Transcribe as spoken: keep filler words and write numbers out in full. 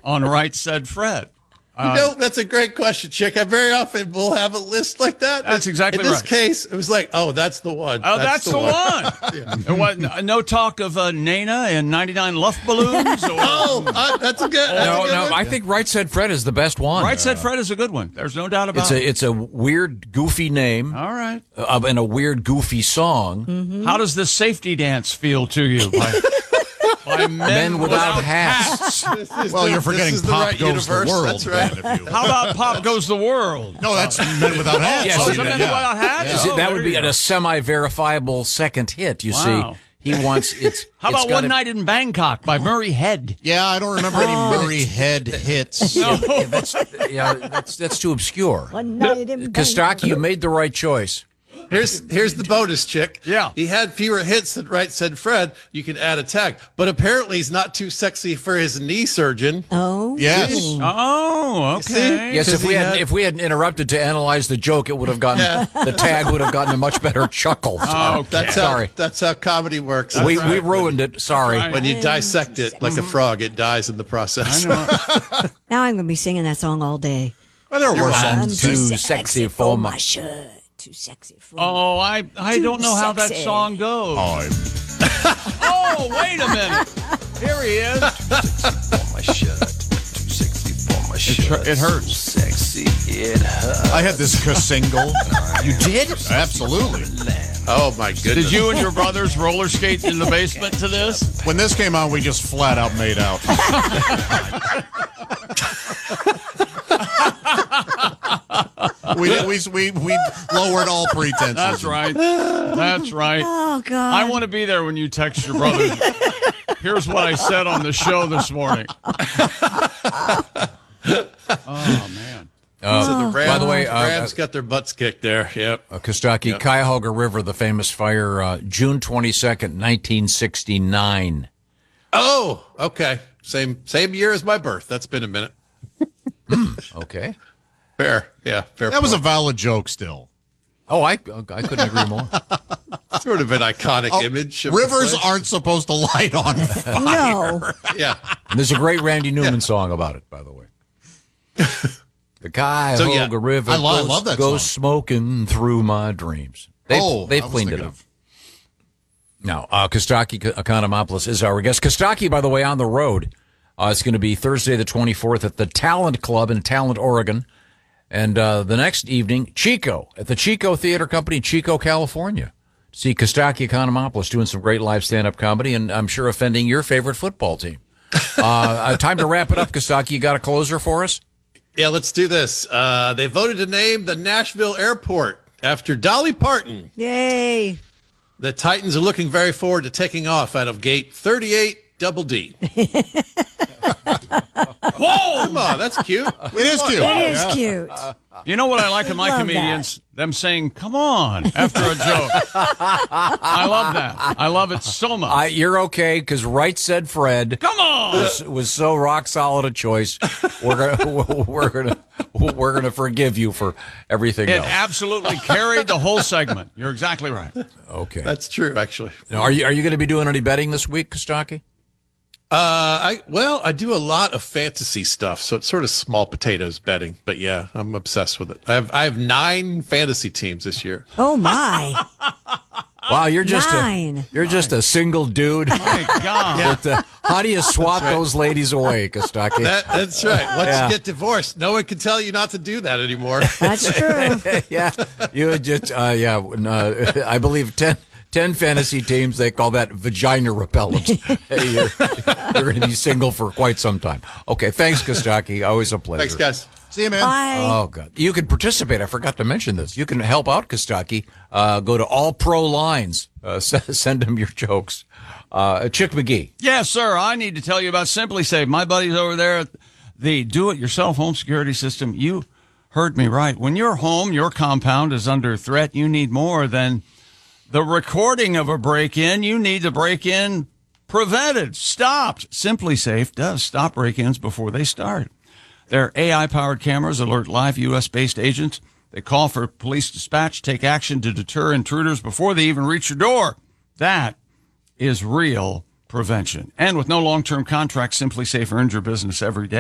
on Right Said Fred? You Uh, know, that's a great question, Chick. I very often will have a list like that. That's exactly In this right. case, it was like, oh, that's the one. Oh, that's, the, one. Yeah. And what, no talk of uh, Nana and ninety-nine Luft balloons? Or, Oh, uh, that's a good. That's No, a good no, one. I think Right Said Fred is the best one. Right Said Fred is a good one. There's no doubt about It's it. a it's a weird, goofy name All right. uh, and a weird, goofy song. Mm-hmm. How does the safety dance feel to you? By, by men, Men without hats. This is Well, the- you're this forgetting is the Pop right Goes the universe. World. That's right. then, if you- How about Pop Goes the World? No, that's Men Without Hats. Yes, Oh, so is it yeah. Men Without Hats? Is it- Oh, that there would be you a go. semi-verifiable second hit. You Wow. see, he wants it's. How it's about gotta- One Night in Bangkok by Murray Head? Yeah, I don't remember any Murray Head hits. No. Yeah, that's, yeah, that's that's too obscure. One night in Kostaki, you made the right choice. Here's here's the bonus, Chick. Yeah. He had fewer hits than Right Said Fred. You can add a tag. But apparently he's not too sexy for his knee surgeon. Oh, Yes. Oh, okay. Yes, if Because we he had had- if we hadn't interrupted to analyze the joke, it would have gotten Yeah. the tag would have gotten a much better chuckle. So, Okay. That's how sorry. that's how comedy works. we That's we right. ruined it. Sorry. Right. When you dissect it like a frog, it dies in the process. I know. now I'm going to be singing that song all day. Well, there were I'm songs. too sexy for my shirt. Too sexy for Oh, I I Too don't know how that sexy. song goes. Oh, Oh, wait a minute. Here he is. my shirt. Too sexy for my shirt. It hurts. Sexy, it hurts. I had this single. You did? Absolutely. Oh my goodness. Did you and your brothers roller skate in the basement to this? When this came on, we just flat out made out. we, we, we, we lowered all pretenses. That's right. That's right. Oh, God. I want to be there when you text your brother. Here's what I said on the show this morning. Oh, man. Uh, So the Rams, by the way, uh, Rams got their butts kicked there. Yep. uh, Kostaki, Cuyahoga River, the famous fire, uh, June twenty-second, nineteen sixty-nine. Oh, okay. Same same year as my birth. That's been a minute. Okay. Fair. Yeah, fair. That was a point. valid joke still. Oh, I I couldn't agree more. sort of an iconic Oh, image. Of the Rivers place. aren't supposed to light on fire. No. Yeah. And there's a great Randy Newman song about it, by the way. The Cuyahoga So, yeah, River I lo- I goes, love that goes song. smoking through my dreams. They've, Oh, they've I was cleaned it thinking up. of- Now, uh, Kostaki Economopoulos is our guest. Kostaki, by the way, on the road. Uh, it's going to be Thursday the twenty-fourth at the Talent Club in Talent, Oregon. And uh, the next evening, Chico, at the Chico Theater Company, Chico, California. See Kostaki Economopoulos doing some great live stand-up comedy, and I'm sure offending your favorite football team. uh, uh, time to wrap it up, Kostaki. You got a closer for us? Yeah, let's do this. Uh, they voted to name the Nashville airport after Dolly Parton. Yay. The Titans are looking very forward to taking off out of gate thirty-eight Double D. Whoa! Come on, that's cute. It is cute. It is cute. You know what I like in my Love comedians? Them saying, come on, after a joke. I love that. I love it so much. I, you're okay, because Right Said Fred come on! was, was so rock solid a choice. We're gonna we're gonna we're gonna forgive you for everything It else. absolutely carried the whole segment. You're exactly right. Okay. That's true, actually. Now, are you are you going to be doing any betting this week, Kostaki? Uh, I well, I do a lot of fantasy stuff, so it's sort of small potatoes betting. But yeah, I'm obsessed with it. I have I have nine fantasy teams this year. Oh, my. Wow, you're just Nine. a you're just a single dude. My God. But, uh, how do you swat those ladies away, Kostaki? That, that's right. Once Yeah. you get divorced, no one can tell you not to do that anymore. That's true. yeah, you would just uh, yeah. Uh, I believe ten. Ten fantasy teams, they call that vagina repellent. Hey, you're, you're going to be single for quite some time. Okay, thanks, Kostaki. Always a pleasure. Thanks, guys. See you, man. Bye. Oh, God. You can participate. I forgot to mention this. You can help out Kostaki. Uh, go to All Pro Lines. Uh, send, send them your jokes. Uh, Chick McGee. Yes, sir. I need to tell you about Simply Safe. My buddies over there at the do-it-yourself home security system. You heard me right. When your home, your compound is under threat, you need more than the recording of a break-in. You need the break-in prevented, stopped. Simply Safe does stop break-ins before they start. Their A I-powered cameras alert live U S-based agents. They call for police dispatch, take action to deter intruders before they even reach your door. That is real prevention. And with no long-term contracts, Simply Safe earns your business every day.